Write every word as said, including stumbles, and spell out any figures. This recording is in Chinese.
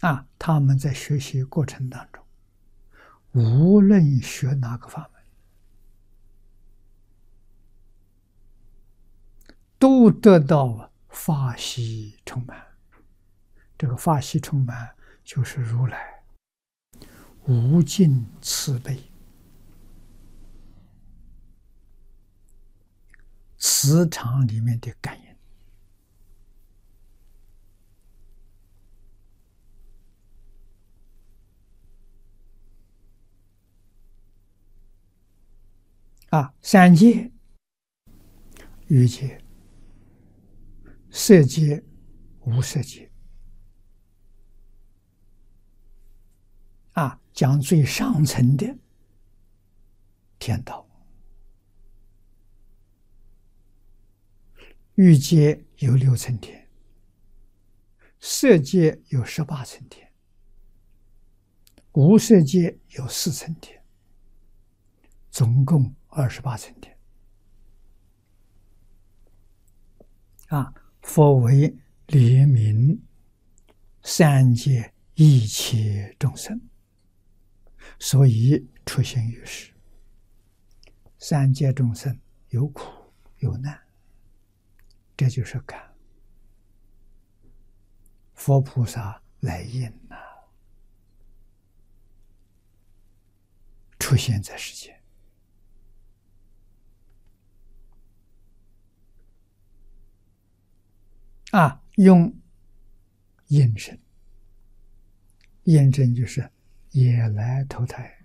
啊，他们在学习过程当中，无论学哪个法门，都得到法喜充满。这个法喜充满，就是如来无尽慈悲、磁场里面的感应。啊，三界、欲界、色界、无色界。啊，讲最上层的天道，欲界有六层天，色界有十八层天，无色界有四层天，总共二十八层天。啊，佛为怜悯三界一切众生，所以出现于世。三界众生有苦有难，这就是感。佛菩萨来应呐、啊，出现在世间。啊，用应身，应身就是也来投胎。